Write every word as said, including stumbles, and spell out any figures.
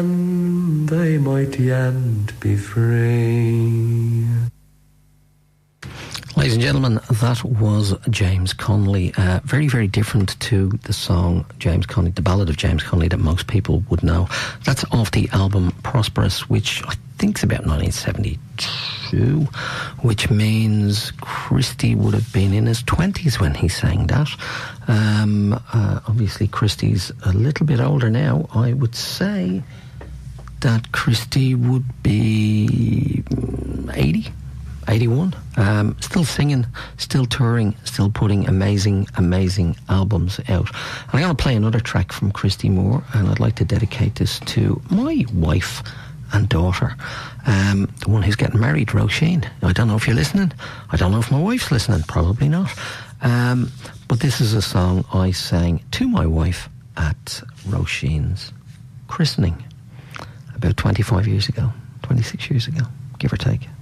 They mighty and be free. Ladies and gentlemen, that was James Connolly. Uh, very, very different to the song James Connolly, the ballad of James Connolly that most people would know. That's off the album Prosperous, which I think is about nineteen seventy-two, which means Christy would have been in his twenties when he sang that. Um, uh, obviously, Christy's a little bit older now. I would say that Christy would be eighty. eighty-one, um, still singing, still touring, still putting amazing, amazing albums out. And I'm going to play another track from Christy Moore, and I'd like to dedicate this to my wife and daughter, um, the one who's getting married, Roisin. I don't know if you're listening. I don't know if my wife's listening. Probably not. Um, but this is a song I sang to my wife at Roisin's christening about twenty-five years ago, twenty-six years ago, give or take.